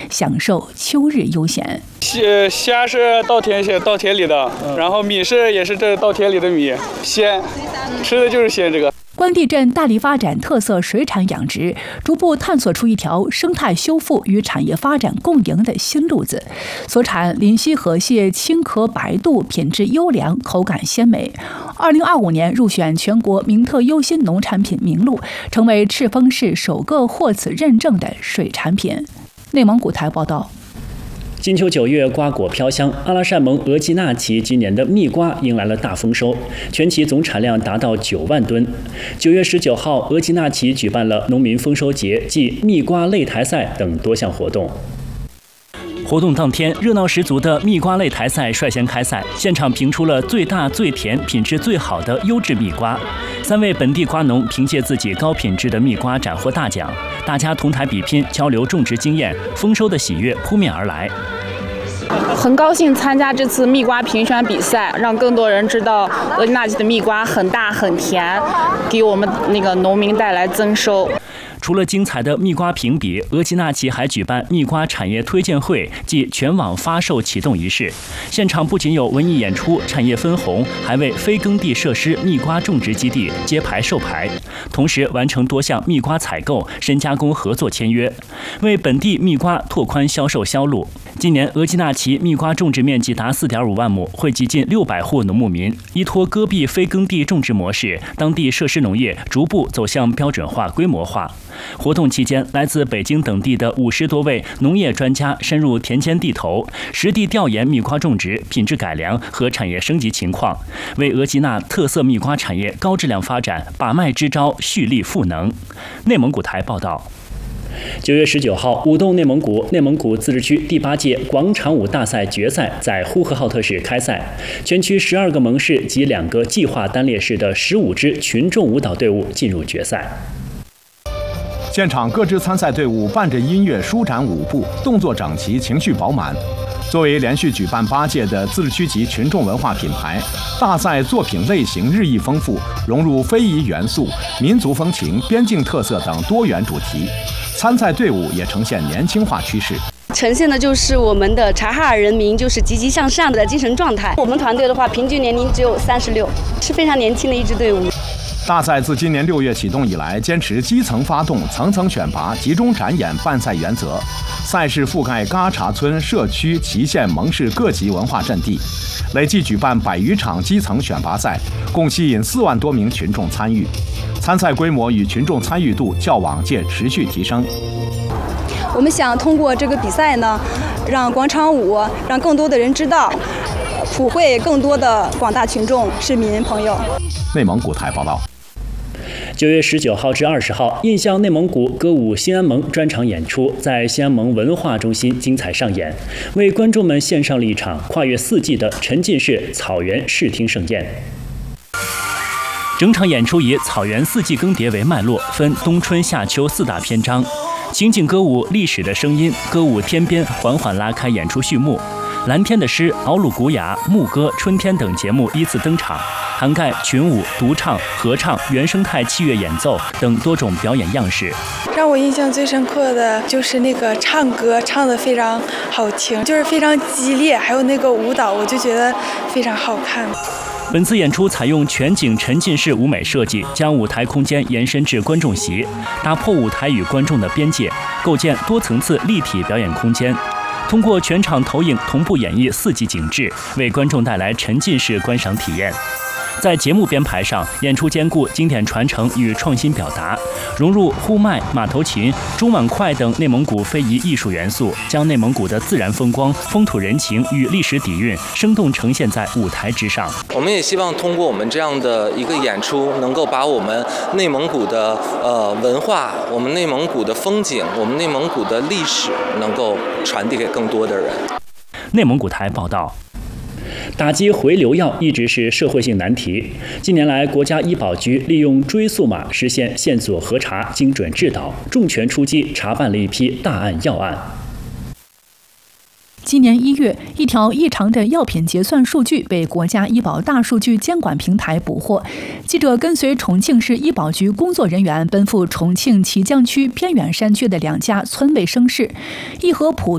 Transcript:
享受秋日悠闲。 虾是稻田里的，然后米也是这稻田里的米，鲜，吃的就是鲜这个。 关帝镇大力发展特色水产养殖，逐步探索出一条生态修复与产业发展共赢的新路子。所产临溪河蟹青壳白肚，品质优良，口感鲜美。2025年入选全国名特优新农产品名录，成为赤峰市首个获此认证的水产品。内蒙古台报道。 金秋9月，瓜果飘香，阿拉善盟额济纳旗今年的蜜瓜迎来了大丰收，全旗总产量达到9万吨。9月19号，额济纳旗举办了农民丰收节暨蜜瓜擂台赛等多项活动。活动当天，热闹十足的蜜瓜擂台赛率先开赛，现场评出了最大、最甜、品质最好的优质蜜瓜。3位本地瓜农凭借自己高品质的蜜瓜斩获大奖，大家同台比拼，交流种植经验，丰收的喜悦扑面而来。 很高兴参加这次蜜瓜评选比赛，让更多人知道额济纳旗的蜜瓜很大很甜，给我们农民带来增收。 除了精彩的蜜瓜评比，额济纳旗还举办蜜瓜产业推荐会暨全网发售启动仪式。现场不仅有文艺演出、产业分红，还为非耕地设施蜜瓜种植基地揭牌授牌，同时完成多项蜜瓜采购、深加工合作签约，为本地蜜瓜拓宽销售销路。今年额济纳旗蜜瓜种植面积达4.5万亩，惠及近600户农牧民。依托戈壁非耕地种植模式，当地设施农业逐步走向标准化、规模化。活动期间，来自北京等地的50多位农业专家深入田间地头，实地调研蜜瓜种植品质改良和产业升级情况，为额济纳特色蜜瓜产业高质量发展把脉支招、蓄力赋能。内蒙古台报道。9月19号，舞动内蒙古自治区第8届广场舞大赛决赛在呼和浩特市开赛，全区12个盟市及2个计划单列市的15支群众舞蹈队伍进入决赛。 现场各支参赛队伍伴着音乐舒展舞步，动作整齐，情绪饱满。作为连续举办8届的自治区级群众文化品牌，大赛作品类型日益丰富，融入非遗元素、民族风情、边境特色等多元主题。参赛队伍也呈现年轻化趋势， 呈现的就是我们的察哈尔人民就是积极向上的精神状态。我们团队的话，平均年龄只有36，是非常年轻的一支队伍。 大赛自今年6月启动以来，坚持基层发动、层层选拔、集中展演办赛原则。赛事覆盖嘎查村、社区、祁县、盟市各级文化阵地，累计举办100余场基层选拔赛，共吸引4万多名群众参与。参赛规模与群众参与度较往届持续提升。 我们想通过这个比赛呢，让广场舞让更多的人知道，普惠更多的广大群众、市民朋友。 内蒙古台报道。 9月19号至20号，印象内蒙古歌舞新安盟专场演出在新安盟文化中心精彩上演，为观众们献上了一场跨越4季的沉浸式草原视听盛宴。整场演出以草原4季更迭为脉络，分冬春夏秋4大篇章，情景歌舞、历史的声音、歌舞天边缓缓拉开演出序幕。蓝天的诗、敖鲁古雅、牧歌、春天等节目依次登场，涵盖群舞、独唱、合唱、原生态器乐演奏等多种表演样式。 让我印象最深刻的就是那个唱歌，唱得非常好听，就是非常激烈，还有那个舞蹈，我就觉得非常好看。 本次演出采用全景沉浸式舞美设计，将舞台空间延伸至观众席，打破舞台与观众的边界，构建多层次立体表演空间。通过全场投影同步演绎4季景致，为观众带来沉浸式观赏体验。在节目编排上，演出兼顾经典传承与创新表达，融入呼麦、马头琴、中碗筷等内蒙古非遗艺术元素，将内蒙古的自然风光、风土人情与历史底蕴生动呈现在舞台之上。 我们也希望通过我们这样的一个演出，能够把我们内蒙古的文化、我们内蒙古的风景、我们内蒙古的历史，能够传递给更多的人。 内蒙古台报道。打击回流药一直是社会性难题。近年来，国家医保局利用追溯码实现线索核查、精准治导，重拳出击，查办了一批大案要案。 今年1月，一条异常的药品结算数据被国家医保大数据监管平台捕获。记者跟随重庆市医保局工作人员奔赴重庆綦江区偏远山区的2家村卫生室，一盒普